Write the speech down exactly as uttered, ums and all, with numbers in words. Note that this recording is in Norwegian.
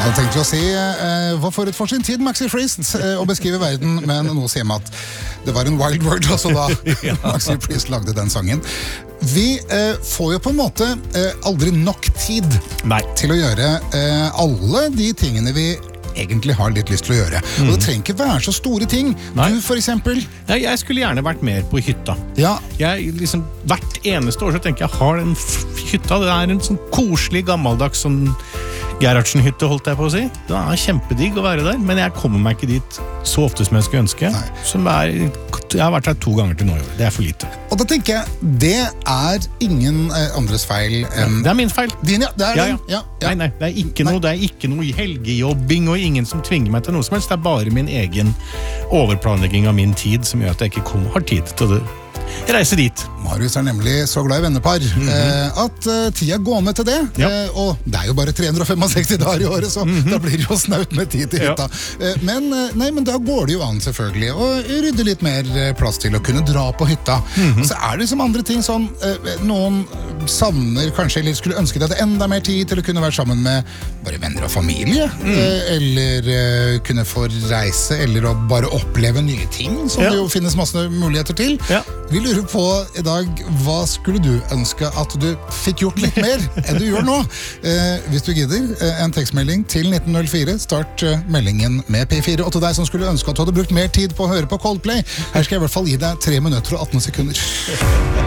hadde tenkt å si uh, hva for et for sin tid Maxi Priest uh, å beskrive verden, men nå sier man at det var en wild word også da ja. Maxi Priest lagde den sangen. Vi uh, får jo på en måte uh, aldri nok tid Nei. Til å gjøre uh, alle de tingene vi egentlig har litt lyst til å gjøre. Mm. Og det trenger ikke være så store ting. Nei. Du for eksempel. Nei, jeg skulle gjerne vært mer på hytta. Ja. Jeg liksom, hvert eneste år så tenker jeg, har den hytta, det er en sånn koselig, gammeldags sånn Gerhardsen-hytte, holdt jeg på å si. Det er kjempedigg å være der, men jeg kommer meg ikke dit så ofte som jeg skulle ønske. Som er, jeg har vært der to ganger til nå i år. Det er for lite. Og da tenker jeg, det er ingen eh, andres feil enn... Det er min feil. Din, ja. Det er ja, din. Ja. Ja, ja. Nei, nei, det er ikke noe, det er ikke noe helgejobbing og ingen som tvinger meg til noe som helst. Det er bare min egen overplanlegging av min tid som gjør at jeg ikke kom, har tid til det. Jeg reiser dit. Marius er nemlig så glad i vennepar mm-hmm. eh, at uh, tida går med til det. Ja. Eh, og det er jo bare tre hundre femtiseks dager i året, så mm-hmm. da blir det jo snaut med tid til hytta. Ja. Eh, men, nei, men da går det jo an selvfølgelig å rydde litt mer plass til å kunne dra på hytta. Mm-hmm. Så er det liksom andre ting sånn, eh, noen savner kanskje, eller skulle ønske deg enda mer tid til å kunne være sammen med bare venner og familie, mm. eh, eller eh, kunne få reise, eller å bare oppleve nye ting, som ja. Det jo finnes masse muligheter til. Ja. Vi lurer på i dag, hva skulle du ønske at du fikk gjort litt mer enn du gjør nå? Eh, hvis du gidder, eh, en tekstmelding til nitten null fire, start eh, meldingen med P fire. Og til deg som skulle ønske at du hadde brukt mer tid på å høre på Coldplay, her skal jeg i hvert fall gi deg tre minutter og atten sekunder.